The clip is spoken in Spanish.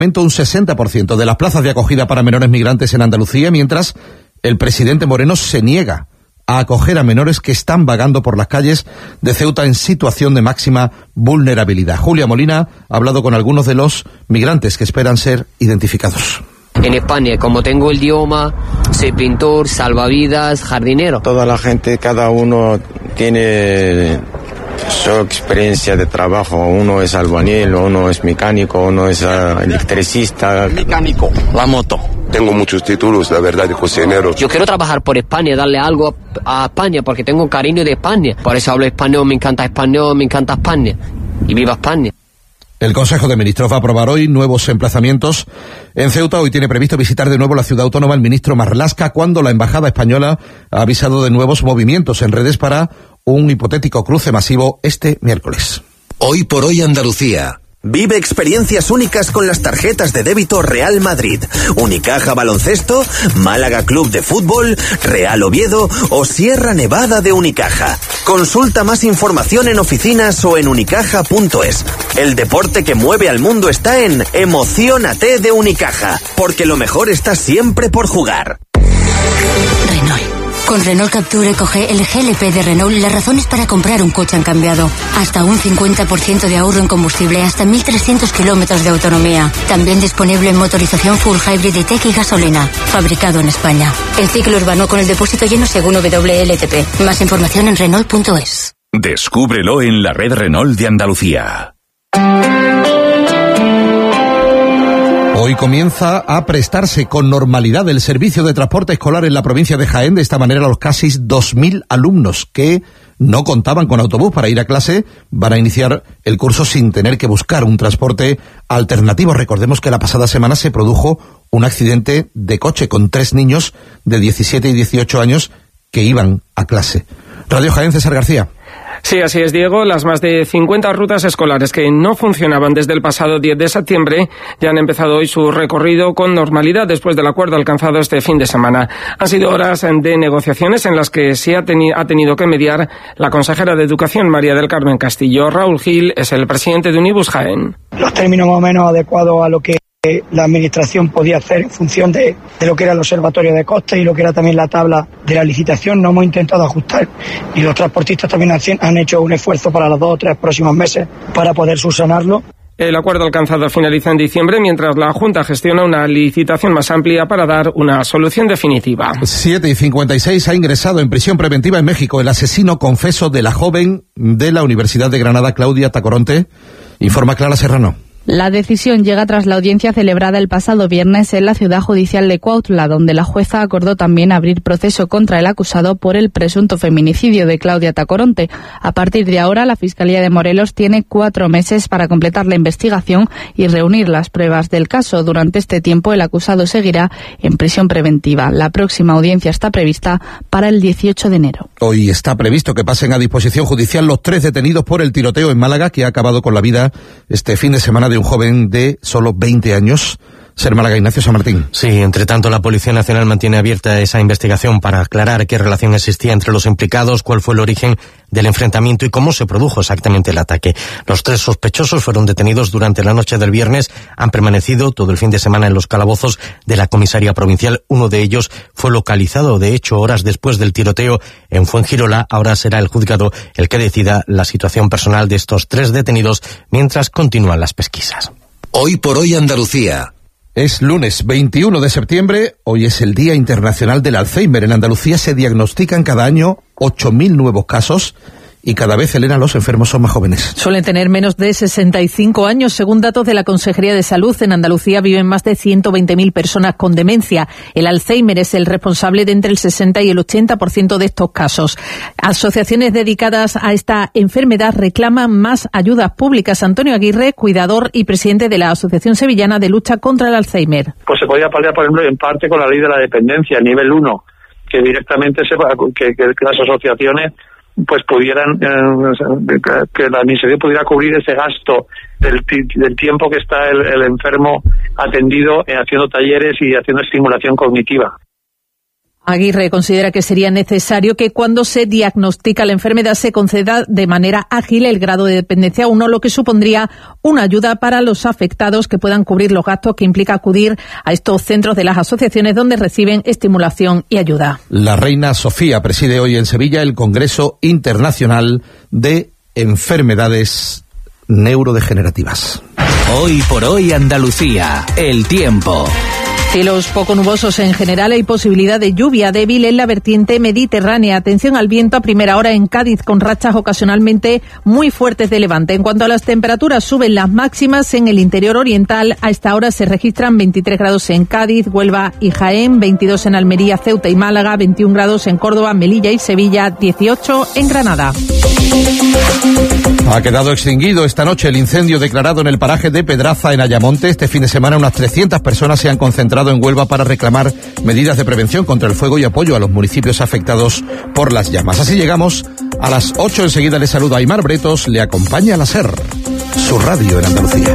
un 60% de las plazas de acogida para menores migrantes en Andalucía, mientras el presidente Moreno se niega a acoger a menores que están vagando por las calles de Ceuta en situación de máxima vulnerabilidad. Julia Molina ha hablado con algunos de los migrantes que esperan ser identificados. En España, como tengo el idioma, soy pintor, salvavidas, jardinero. Toda la gente, cada uno tiene su experiencia de trabajo. Uno es albañil, uno es mecánico, uno es electricista. Mecánico, la moto. Tengo muchos títulos, la verdad, de cocinero. Yo quiero trabajar por España, darle algo a España, porque tengo cariño de España. Por eso hablo español, me encanta España. Y viva España. El Consejo de Ministros va a aprobar hoy nuevos emplazamientos en Ceuta. Hoy tiene previsto visitar de nuevo la ciudad autónoma el ministro Marlaska, cuando la embajada española ha avisado de nuevos movimientos en redes para un hipotético cruce masivo este miércoles. Hoy por hoy Andalucía. Vive experiencias únicas con las tarjetas de débito Real Madrid, Unicaja Baloncesto, Málaga Club de Fútbol, Real Oviedo o Sierra Nevada de Unicaja. Consulta más información en oficinas o en unicaja.es. El deporte que mueve al mundo está en Emociónate de Unicaja, porque lo mejor está siempre por jugar. Renault. Con Renault Captur EcoG, el GLP de Renault, las razones para comprar un coche han cambiado. Hasta un 50% de ahorro en combustible, hasta 1.300 kilómetros de autonomía. También disponible en motorización full hybrid y tech y gasolina. Fabricado en España. El ciclo urbano con el depósito lleno según WLTP. Más información en Renault.es. Descúbrelo en la red Renault de Andalucía. Hoy comienza a prestarse con normalidad el servicio de transporte escolar en la provincia de Jaén. De esta manera, los casi 2.000 alumnos que no contaban con autobús para ir a clase van a iniciar el curso sin tener que buscar un transporte alternativo. Recordemos que la pasada semana se produjo un accidente de coche con 3 niños de 17 y 18 años que iban a clase. Radio Jaén, César García. Sí, así es, Diego. Las más de 50 rutas escolares que no funcionaban desde el pasado 10 de septiembre ya han empezado hoy su recorrido con normalidad después del acuerdo alcanzado este fin de semana. Han sido horas de negociaciones en las que sí ha tenido que mediar la consejera de Educación, María del Carmen Castillo. Raúl Gil es el presidente de Unibus Jaén. Los términos más o menos adecuados a lo que la administración podía hacer en función de lo que era el observatorio de costes y lo que era también la tabla de la licitación. No hemos intentado ajustar y los transportistas también han hecho un esfuerzo para los 2 o 3 próximos meses para poder subsanarlo. El acuerdo alcanzado finaliza en diciembre, mientras la Junta gestiona una licitación más amplia para dar una solución definitiva. 7:56 ha ingresado en prisión preventiva en México el asesino confeso de la joven de la Universidad de Granada, Claudia Tacoronte. Informa Clara Serrano. La decisión llega tras la audiencia celebrada el pasado viernes en la ciudad judicial de Cuautla, donde la jueza acordó también abrir proceso contra el acusado por el presunto feminicidio de Claudia Tacoronte. A partir de ahora, la Fiscalía de Morelos tiene 4 meses para completar la investigación y reunir las pruebas del caso. Durante este tiempo, el acusado seguirá en prisión preventiva. La próxima audiencia está prevista para el 18 de enero. Hoy está previsto que pasen a disposición judicial los 3 detenidos por el tiroteo en Málaga, que ha acabado con la vida este fin de semana de un joven de solo 20 años. Ser Málaga, Ignacio San Martín. Sí, entre tanto la Policía Nacional mantiene abierta esa investigación para aclarar qué relación existía entre los implicados, cuál fue el origen del enfrentamiento y cómo se produjo exactamente el ataque. Los 3 sospechosos fueron detenidos durante la noche del viernes, han permanecido todo el fin de semana en los calabozos de la comisaría provincial. Uno de ellos fue localizado, de hecho, horas después del tiroteo en Fuengirola. Ahora será el juzgado el que decida la situación personal de estos 3 detenidos mientras continúan las pesquisas. Hoy por hoy Andalucía. Es lunes 21 de septiembre, hoy es el Día Internacional del Alzheimer. En Andalucía se diagnostican cada año 8.000 nuevos casos y cada vez, Elena, los enfermos son más jóvenes. Suelen tener menos de 65 años. Según datos de la Consejería de Salud, en Andalucía viven más de 120.000 personas con demencia. El Alzheimer es el responsable de entre el 60 y el 80% de estos casos. Asociaciones dedicadas a esta enfermedad reclaman más ayudas públicas. Antonio Aguirre, cuidador y presidente de la Asociación Sevillana de Lucha contra el Alzheimer. Pues se podría paliar, por ejemplo, en parte con la ley de la dependencia, nivel 1, que directamente que las asociaciones pues pudieran, que la administración pudiera cubrir ese gasto del tiempo que está el enfermo atendido, haciendo talleres y haciendo estimulación cognitiva. Aguirre considera que sería necesario que cuando se diagnostica la enfermedad se conceda de manera ágil el grado de dependencia 1, lo que supondría una ayuda para los afectados que puedan cubrir los gastos que implica acudir a estos centros de las asociaciones donde reciben estimulación y ayuda. La reina Sofía preside hoy en Sevilla el Congreso Internacional de Enfermedades Neurodegenerativas. Hoy por hoy Andalucía, el tiempo. Cielos poco nubosos en general, hay posibilidad de lluvia débil en la vertiente mediterránea. Atención al viento a primera hora en Cádiz, con rachas ocasionalmente muy fuertes de levante. En cuanto a las temperaturas, suben las máximas en el interior oriental. A esta hora se registran 23 grados en Cádiz, Huelva y Jaén, 22 en Almería, Ceuta y Málaga, 21 grados en Córdoba, Melilla y Sevilla, 18 en Granada. Ha quedado extinguido esta noche el incendio declarado en el paraje de Pedraza, en Ayamonte. Este fin de semana unas 300 personas se han concentrado en Huelva para reclamar medidas de prevención contra el fuego y apoyo a los municipios afectados por las llamas. Así llegamos a las 8. Enseguida le saluda Aymar Bretos, le acompaña la SER, su radio en Andalucía.